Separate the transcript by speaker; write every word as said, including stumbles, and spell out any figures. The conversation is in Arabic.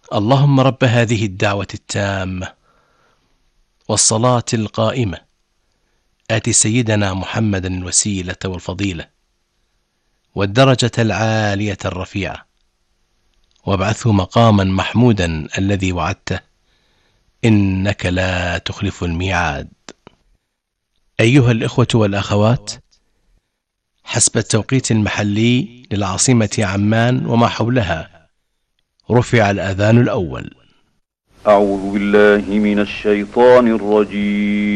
Speaker 1: اللهم رب هذه الدعوة التامة والصلاة القائمة آت سيدنا محمدا الوسيلة والفضيلة والدرجة العالية الرفيعة وابعثه مقاما محمودا الذي وعدته إنك لا تخلف الميعاد. أيها الإخوة والأخوات، حسب التوقيت المحلي للعاصمة عمان وما حولها رفع الأذان الأول.
Speaker 2: أعوذ بالله من الشيطان الرجيم.